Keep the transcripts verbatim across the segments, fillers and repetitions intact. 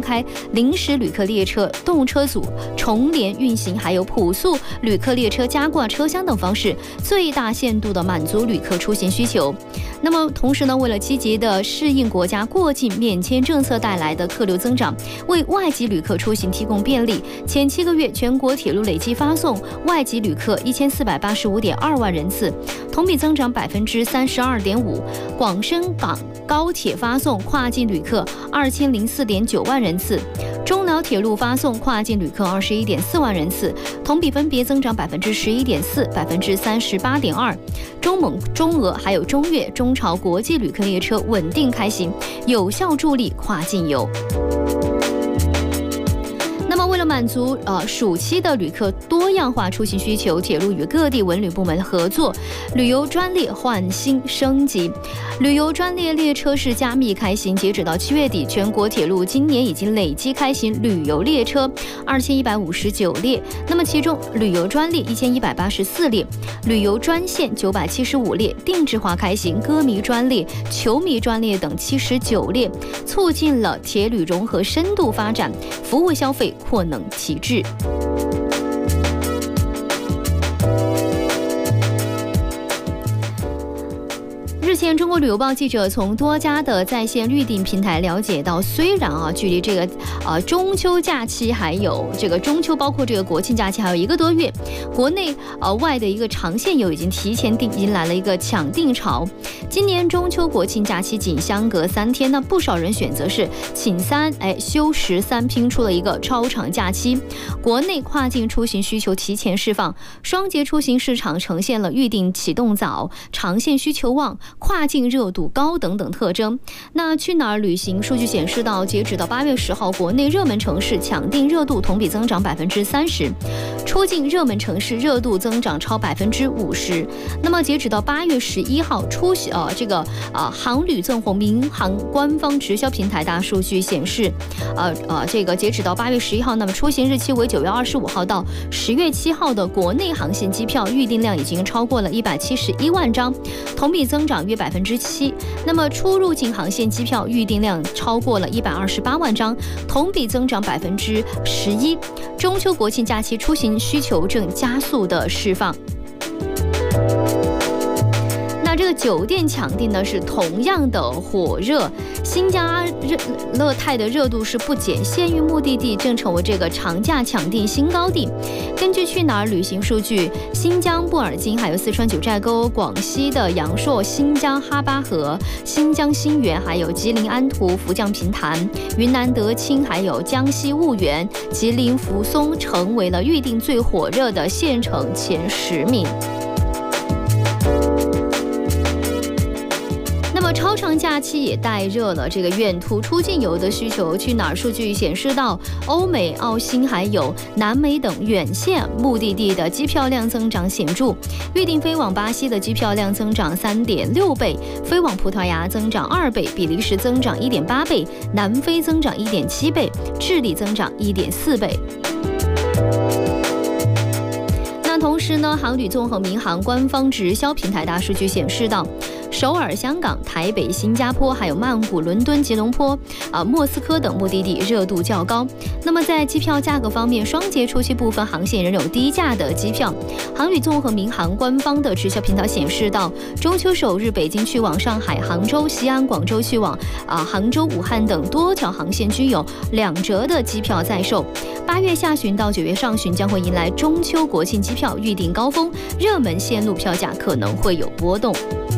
开临时旅客列车、动车组重联运行，还有普速旅客列车加挂车厢等方式，最大限度的满足旅客出行需求。那么同时呢，为了积极的适应国家过境免签政策带来的客流增长，为外籍旅客出行提供便利，前七个月全国铁路累计发送外籍旅客一千四百八十五点二万人次，同比增长百分之三十二点五。广深港高铁发送跨境旅客二千零四点九万人次，中辽铁路发送跨境旅客二十一点四万人次，同比分别增长百分之十一点四、百分之三十八点二。中蒙、中俄还有中越、中朝国际旅客列车稳定开行，有效助力跨境游。那么为了满足呃暑期的旅客多样化出行需求，铁路与各地文旅部门合作，旅游专列换新升级。旅游专列列车是加密开行，截止到七月底，全国铁路今年已经累计开行旅游列车二千一百五十九列，那么其中旅游专列一千一百八十四列，旅游专线九百七十五列，定制化开行歌迷专列、球迷专列等七十九列，促进了铁旅融合深度发展，服务消费扩能提质。日前，中国旅游报记者从多家的在线预订平台了解到，虽然啊，距离这个呃中秋假期还有这个中秋，包括这个国庆假期还有一个多月，国内呃外的一个长线游已经提前订，迎来了一个抢订潮。今年中秋国庆假期仅相隔三天呢，不少人选择是请三哎休十三，拼出了一个超长假期。国内跨境出行需求提前释放，双节出行市场呈现了预订启动早、长线需求旺、跨境热度高等等特征。那去哪儿旅行数据显示到，截止到八月十号，国内热门城市抢订热度同比增长百分之三十，出境热门城市热度增长超百分之五十。那么截止到八月十一号，出呃这个啊航旅纵横民航官方直销平台大数据显示，呃呃这个截止到八月十一号，那么出行日期为九月二十五号到十月七号的国内航线机票预订量已经超过了一百七十一万张，同比增长约百分之七。那么出入境航线机票预订量超过了一百二十八万张，同比增长百分之十一。中秋国庆假期出行需求正加速的释放。那这个酒店抢订呢是同样的火热，新加乐泰的热度是不减，县域目的地正成为这个长假抢订新高地。根据去哪儿旅行数据，新疆布尔津、还有四川九寨沟、广西的阳朔、新疆哈巴河、新疆新源、还有吉林安图、福建平潭、云南德清、还有江西婺源、吉林扶松成为了预订最火热的县城前十名。超长假期也带热了这个远途出境游的需求。去哪儿数据显示到，欧美、澳新还有南美等远线目的地的机票量增长显著，预订飞往巴西的机票量增长三点六倍，飞往葡萄牙增长二倍，比利时增长一点八倍，南非增长一点七倍，智利增长一点四倍。那同时呢，航旅纵横民航官方直销平台大数据显示到，首尔、香港、台北、新加坡，还有曼谷、伦敦、吉隆坡、啊莫斯科等目的地热度较高。那么在机票价格方面，双节出期部分航线仍有低价的机票。航旅纵横民航官方的直销平台显示到，中秋首日北京去往上海、杭州、西安、广州去往啊杭州、武汉等多条航线均有两折的机票在售。八月下旬到九月上旬将会迎来中秋国庆机票预订高峰，热门线路票价可能会有波动。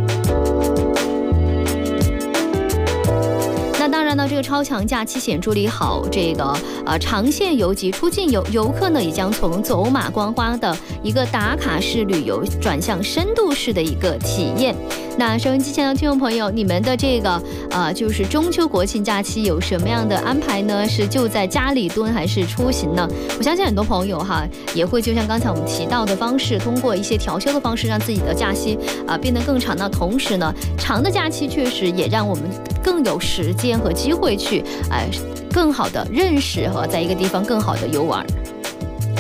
那当然呢，这个超强假期显著利好这个呃长线游及出境游，游客呢也将从走马观花的一个打卡式旅游转向深度式的一个体验。那收音机前的听众朋友，你们的这个呃就是中秋国庆假期有什么样的安排呢？是就在家里蹲还是出行呢？我相信很多朋友哈也会就像刚才我们提到的方式，通过一些调休的方式，让自己的假期啊、呃、变得更长。那同时呢，长的假期确实也让我们更有时间和机会去哎、呃、更好的认识和在一个地方更好的游玩。